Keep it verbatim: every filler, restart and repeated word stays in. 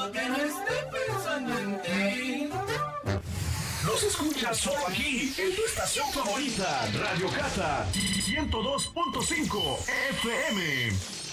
cuando que no esté pensando en ti. Nos escuchas solo aquí, en tu estación favorita, Radio Cata ciento dos punto cinco F M.